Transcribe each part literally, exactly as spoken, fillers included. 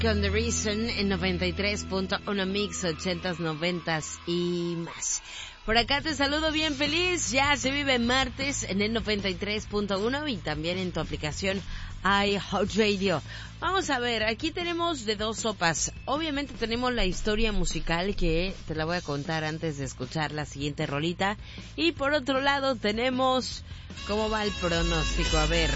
con The Reason en noventa y tres punto uno Mix, ochentas, noventas y más. Por acá te saludo bien feliz, ya se vive martes en el noventa y tres punto uno y también en tu aplicación iHeartRadio. Vamos a ver, aquí tenemos de dos sopas. Obviamente tenemos la historia musical que te la voy a contar antes de escuchar la siguiente rolita. Y por otro lado tenemos cómo va el pronóstico, a ver.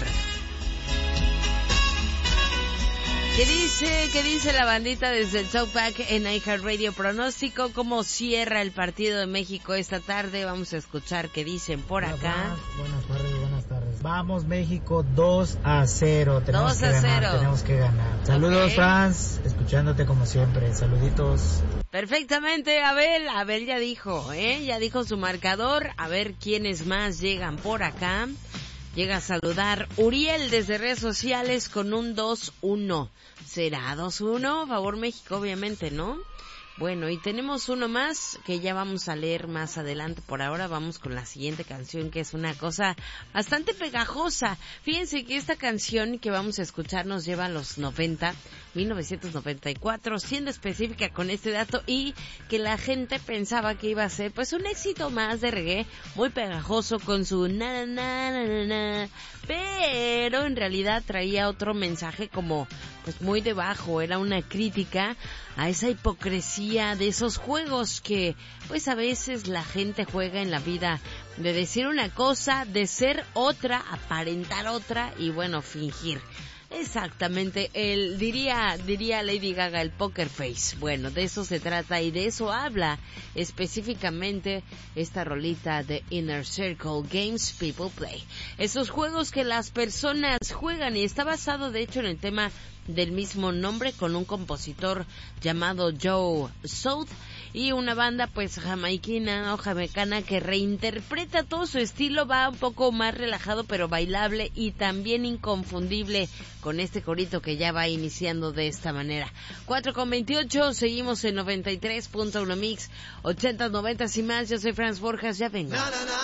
¿Qué dice, qué dice la bandita desde el Talkback en iHeartRadio? Pronóstico, ¿cómo cierra el partido de México esta tarde? Vamos a escuchar qué dicen por acá. Buenas tardes, buenas tardes. Vamos México dos a cero. Tenemos dos a cero. Que ganar, tenemos que ganar. Saludos, okay. Franz, escuchándote como siempre. Saluditos. Perfectamente, Abel. Abel ya dijo, ¿eh? Ya dijo su marcador. A ver quiénes más llegan por acá. Llega a saludar Uriel desde redes sociales con un dos uno. ¿Será dos uno? Favor México, obviamente, ¿no? Bueno, y tenemos uno más que ya vamos a leer más adelante. Por ahora vamos con la siguiente canción, que es una cosa bastante pegajosa. Fíjense que esta canción que vamos a escuchar nos lleva a los noventa, mil novecientos noventa y cuatro, siendo específica con este dato, y que la gente pensaba que iba a ser pues un éxito más de reggae, muy pegajoso con su na na na na na, pero en realidad traía otro mensaje como pues muy debajo. Era una crítica a esa hipocresía de esos juegos que pues a veces la gente juega en la vida, de decir una cosa, de ser otra, aparentar otra y bueno, fingir. Exactamente, el diría diría Lady Gaga, el poker face. Bueno, de eso se trata y de eso habla específicamente esta rolita de Inner Circle, Games People Play. Esos juegos que las personas juegan, y está basado de hecho en el tema del mismo nombre, con un compositor llamado Joe South y una banda pues jamaiquina o jamaicana que reinterpreta todo su estilo. Va un poco más relajado pero bailable y también inconfundible con este corito que ya va iniciando de esta manera. Cuatro con veintiocho, seguimos en noventa y tres punto uno Mix, ochentas, noventas y más. Yo soy Franz Borjas, ya vengo.